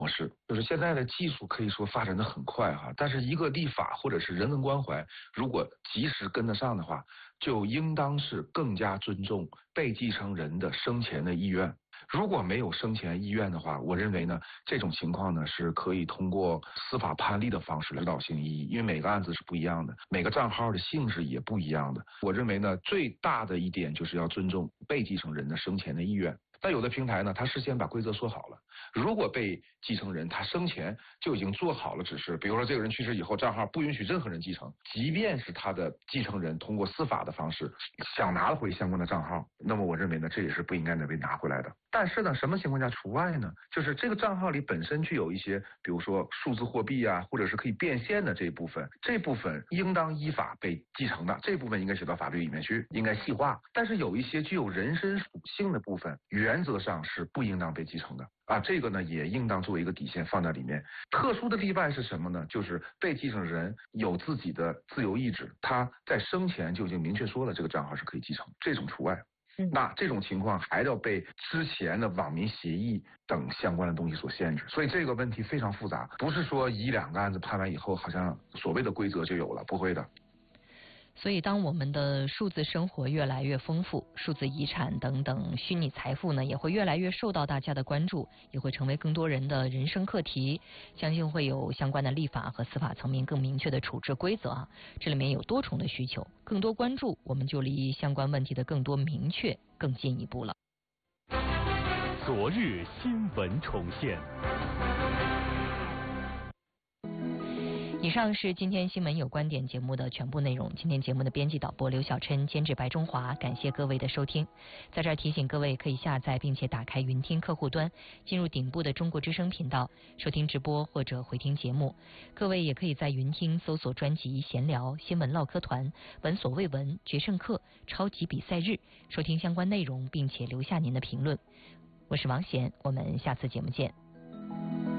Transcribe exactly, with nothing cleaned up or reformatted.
模式。就是现在的技术可以说发展的很快哈，但是一个立法或者是人文关怀，如果及时跟得上的话，就应当是更加尊重被继承人的生前的意愿。如果没有生前意愿的话，我认为呢，这种情况呢是可以通过司法判例的方式指导性意义，因为每个案子是不一样的，每个账号的性质也不一样的。我认为呢，最大的一点就是要尊重被继承人的生前的意愿。但有的平台呢，他事先把规则说好了，如果被继承人他生前就已经做好了指示，比如说这个人去世以后，账号不允许任何人继承，即便是他的继承人通过司法的方式想拿回相关的账号，那么我认为呢，这也是不应该被拿回来的。但是呢，什么情况下除外呢？就是这个账号里本身具有一些，比如说数字货币啊，或者是可以变现的这一部分，这部分应当依法被继承的，这部分应该写到法律里面去，应该细化。但是有一些具有人身属性的部分，原则上是不应当被继承的啊，这个呢也应当作为一个底线放在里面。特殊的例外是什么呢？就是被继承人有自己的自由意志，他在生前就已经明确说了这个账号是可以继承，这种除外。那这种情况还要被之前的网民协议等相关的东西所限制，所以这个问题非常复杂，不是说一两个案子判完以后好像所谓的规则就有了，不会的。 所以当我们的数字生活越来越丰富，数字遗产等等虚拟财富呢也会越来越受到大家的关注，也会成为更多人的人生课题，相信会有相关的立法和司法层面更明确的处置规则啊。这里面有多重的需求，更多关注，我们就离相关问题的更多明确更进一步了。 昨日新闻重现。 以上是今天新闻有观点节目的全部内容。今天节目的编辑导播刘小琛，监制白中华，感谢各位的收听。在这儿提醒各位可以下载并且打开云听客户端，进入顶部的中国之声频道收听直播或者回听节目。各位也可以在云听搜索专辑闲聊、新闻唠嗑团、闻所未闻、决胜客、超级比赛日收听相关内容，并且留下您的评论。我是王贤，我们下次节目见。